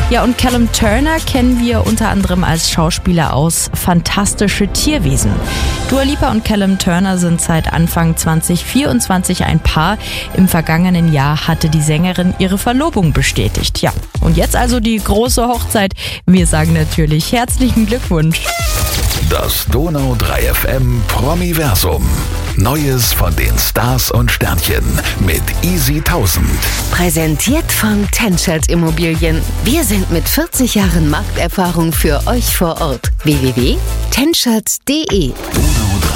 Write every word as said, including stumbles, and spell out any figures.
Ja, und Callum Turner kennen wir unter anderem als Schauspieler aus Fantastische Tierwesen. Dua Lipa und Callum Turner sind seit Anfang zwanzig vierundzwanzig ein Paar. Im vergangenen Jahr hatte die Sängerin ihre Verlobung bestätigt. Ja, und jetzt also die große Hochzeit. Wir sagen natürlich herzlichen Glückwunsch. Das Donau drei F M Promiversum. Neues von den Stars und Sternchen mit Easy tausend. Präsentiert von Tenschert Immobilien. Wir sind mit vierzig Jahren Markterfahrung für euch vor Ort. w w w punkt tenschert punkt d e